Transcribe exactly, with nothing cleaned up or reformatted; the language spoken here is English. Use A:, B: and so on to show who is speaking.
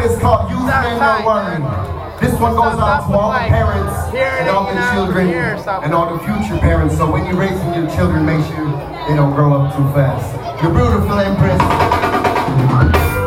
A: is called Youth Men Don't Worry. This one goes out to all the parents and all the children and all the future parents. So when you're raising your children, make sure they don't grow up too fast. You're beautiful, Empress.